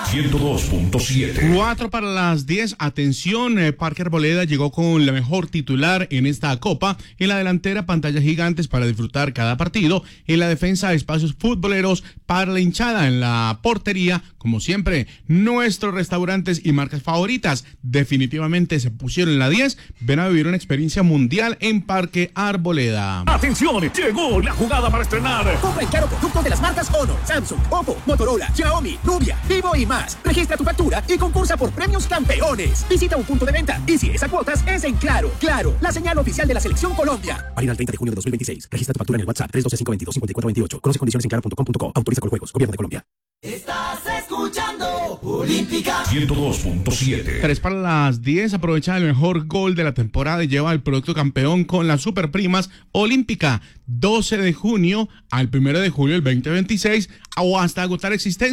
102.7. 4 para las 10. Atención, Parque Arboleda llegó con la mejor titular en esta copa. En la delantera, pantallas gigantes para disfrutar cada partido. En la defensa, espacios futboleros para la hinchada. En la portería, como siempre, nuestros restaurantes y marcas favoritas. Definitivamente se pusieron en la 10. Ven a vivir una experiencia mundial en Parque Arboleda. ¡Atención! Llegó la jugada para estrenar. Compra y claro productos de las marcas Honor, Samsung, Oppo, Motorola, Xiaomi, Nubia, Vivo y más. Registra tu factura y concursa por premios campeones. Visita un punto de venta y si es a cuotas, es en Claro. Claro, la señal oficial de la Selección Colombia. Válido al 30 de junio de 2026. Registra tu factura en el WhatsApp 312-522-5428. Conoce condiciones en claro.com.co. Autoriza con juegos. Gobierno de Colombia. Estás escuchando Olímpica 102.7. 3 para las 10. Aprovecha el mejor gol de la temporada y lleva el producto campeón con las Superprimas Olímpica. 12 de junio al 1 de julio del 2026 o hasta agotar existencia.